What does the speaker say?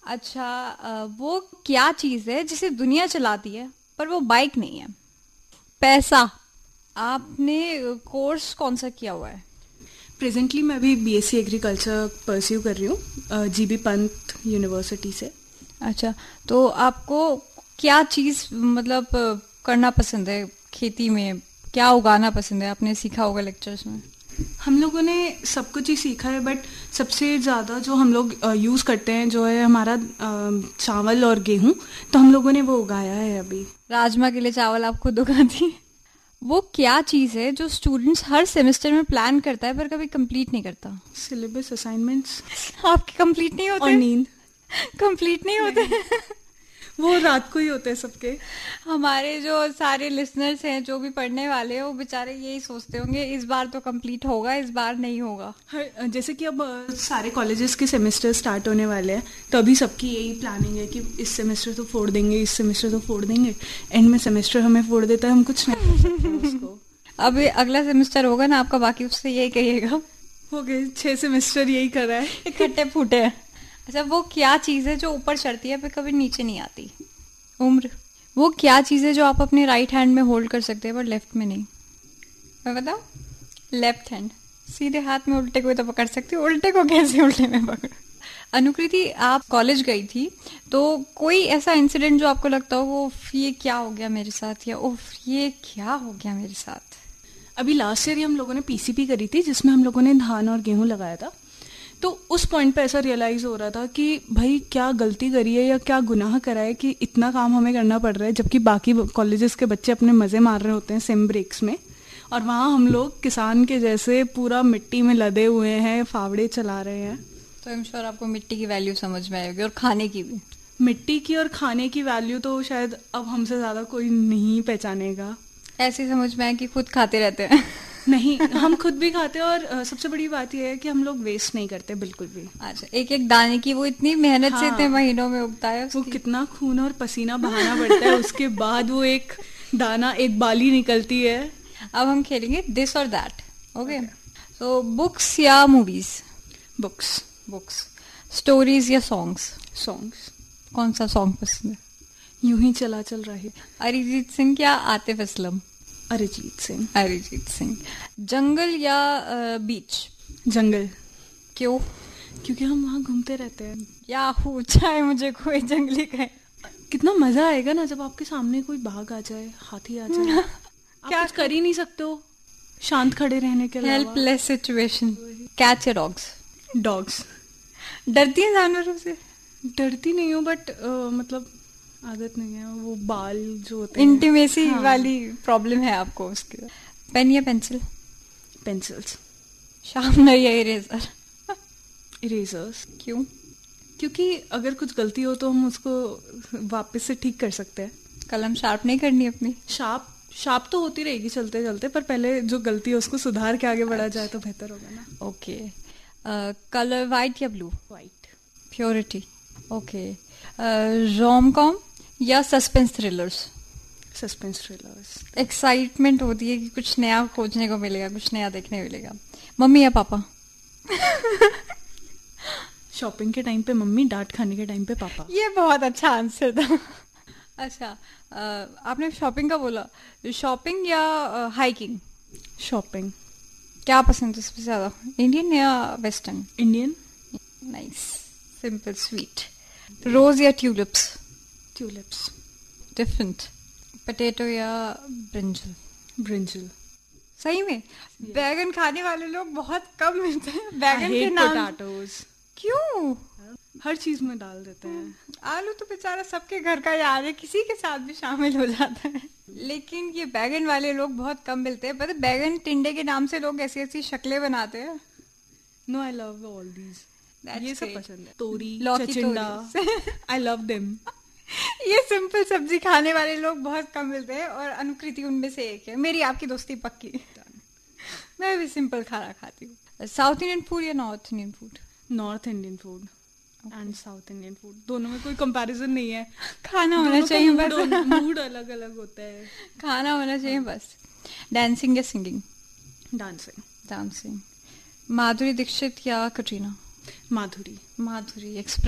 अच्छा, वो क्या चीज है जिसे दुनिया चलाती है पर वो बाइक नहीं है? पैसा। आपने कोर्स कौन सा किया हुआ है? प्रेजेंटली मैं अभी बीएससी एग्रीकल्चर परस्यू कर रही हूँ जीबी पंत यूनिवर्सिटी से। अच्छा, तो आपको क्या चीज मतलब करना पसंद है? खेती में क्या उगाना पसंद है? आपने सीखा होगा लेक्चर्स में। हम लोगों ने सब कुछ ही सीखा है, बट सबसे ज़्यादा जो हम लोग यूज़ करते हैं जो है हमारा चावल और गेहूँ, तो हम लोगों ने वो उगाया है अभी। राजमा के लिए चावल आप खुद उगाती हैं? वो क्या चीज है जो स्टूडेंट्स हर सेमेस्टर में प्लान करता है पर कभी कंप्लीट नहीं करता? Syllabus, assignments. आपके कंप्लीट नहीं होते? और नींद। कंप्लीट नहीं होते? वो रात को ही होते हैं सबके। हमारे जो सारे लिसनर्स हैं जो भी पढ़ने वाले हैं वो बेचारे यही सोचते होंगे इस बार तो कंप्लीट होगा, इस बार नहीं होगा। जैसे कि अब सारे कॉलेजेस के सेमेस्टर स्टार्ट होने वाले हैं, तो अभी सबकी यही प्लानिंग है कि इस सेमेस्टर तो फोड़ देंगे, इस सेमेस्टर तो फोड़ देंगे। एंड में सेमेस्टर हमें फोड़ देता है, हम कुछ नहीं कर सकते उसको। अब अगला सेमेस्टर होगा ना आपका, बाकी उससे यही कहिएगा हो गए 6 सेमेस्टर यही कर रहा है, इकट्ठे फूटे हैं। अच्छा, वो क्या चीज है जो ऊपर चढ़ती है पर कभी नीचे नहीं आती? उम्र। वो क्या चीज है जो आप अपने राइट हैंड में होल्ड कर सकते हैं पर लेफ्ट में नहीं? मैं बताऊं? Left hand. सीधे हाथ में उल्टे को तो पकड़ सकती हूँ, उल्टे को कैसे उल्टे में पकड़? अनुकृति, आप कॉलेज गई थी तो कोई ऐसा इंसिडेंट जो आपको लगता हो वो ये क्या हो गया मेरे साथ, या उफ ये क्या हो गया मेरे साथ? अभी लास्ट ईयर ही हम लोगों ने पीसीपी करी थी जिसमें हम लोगों ने धान और गेहूं लगाया था। तो उस पॉइंट पे ऐसा रियलाइज हो रहा था कि भाई क्या गलती करी है या क्या गुनाह करा है कि इतना काम हमें करना पड़ रहा है, जबकि बाकी कॉलेजेस के बच्चे अपने मजे मार रहे होते हैं सिम ब्रेक्स में, और वहाँ हम लोग किसान के जैसे पूरा मिट्टी में लदे हुए हैं, फावड़े चला रहे हैं। तो आई एम श्योर आपको मिट्टी की वैल्यू समझ में आएगी और खाने की भी। मिट्टी की और खाने की वैल्यू तो शायद अब हमसे ज्यादा कोई नहीं पहचानेगा। ऐसे समझ में आए कि खुद खाते रहते हैं। नहीं, हम खुद भी खाते हैं, और सबसे बड़ी बात यह है कि हम लोग वेस्ट नहीं करते बिल्कुल भी। अच्छा, एक एक दाने की वो इतनी मेहनत से इतने महीनों में उगता है वो कितना खून और पसीना बहाना पड़ता है, उसके बाद वो एक दाना, एक बाली निकलती है। अब हम खेलेंगे दिस और दैट। ओके, तो बुक्स या मूवीज? बुक्स। बुक्स। स्टोरीज या सॉन्ग्स? सॉन्ग्स। कौन सा सॉन्ग पसंद है? यूं ही चला चल रही। अरिजीत सिंह या आतिफ असलम? अरिजीत सिंह। अरिजीत सिंह। जंगल या बीच? जंगल। क्यों? क्योंकि हम वहाँ घूमते रहते हैं। याहू, चाहे मुझे कोई जंगली कहे। कितना मजा आएगा ना जब आपके सामने कोई बाघ आ जाए, हाथी आ जाए। आप कुछ कर ही नहीं सकते हो शांत खड़े रहने के अलावा। Helpless situation. कैट्स या डॉग्स? डॉग्स। डरती हैं जानवरों से? डरती नहीं हूँ, बट मतलब आदत नहीं है, वो बाल जो होते हैं, इंटीमेसी वाली प्रॉब्लम है आपको उसके। पेन या पेंसिल? पेंसिल्स। शार्पनर या इरेजर? इरेजर्स। क्यों? क्योंकि अगर कुछ गलती हो तो हम उसको वापस से ठीक कर सकते हैं। कलम शार्प नहीं करनी अपनी? शार्प तो होती रहेगी चलते चलते, पर पहले जो गलती है उसको सुधार के आगे बढ़ा जाए तो बेहतर होगा ना। ओके। कलर वाइट या blue? White. Purity. Okay. Rom com या suspense thrillers? Suspense thrillers. Excitement होती है कि कुछ नया खोजने को मिलेगा, कुछ नया देखने मिलेगा। मम्मी या पापा? शॉपिंग के टाइम पे मम्मी, डांट खाने के टाइम पे पापा। ये बहुत अच्छा आंसर था। अच्छा, आपने शॉपिंग का बोला, शॉपिंग या हाइकिंग? शॉपिंग। क्या पसंद है सबसे ज्यादा, इंडियन या western? Indian. Nice, simple sweet. रोज या ट्यूलिप्स? ट्यूलिप्स। डिफरेंट। पोटैटो या ब्रिंजल? ब्रिंजल। सही में? बैगन खाने वाले लोग बहुत कम मिलते हैं बैगन के नाम। पोटैटोज। क्यों? हर चीज में डाल देते हैं। आलू तो बेचारा सबके घर का यार है, किसी के साथ भी शामिल हो जाता है, लेकिन ये बैगन वाले लोग बहुत कम मिलते हैं। पता है बैगन टिंडे के नाम से लोग ऐसी ऐसी शक्लें बनाते हैं। No, I love all these. ये सब पसंद है। तोरी, लौकी, चचिंडा, आई लव देम। ये सिंपल सब्जी खाने वाले लोग बहुत कम मिलते हैं और अनुकृति उनमें से एक है। मेरी आपकी दोस्ती पक्की। मैं भी सिंपल खाना खाती हूँ। साउथ इंडियन फूड या north Indian food? North Indian food and south Indian food, दोनों में कोई कंपैरिजन नहीं है। खाना होना चाहिए बस। मूड अलग अलग होता है। खाना होना चाहिए बस। डांसिंग या singing? Dancing. Dancing. Madhuri Dixit या कटरीना? माधुरी। माधुरी।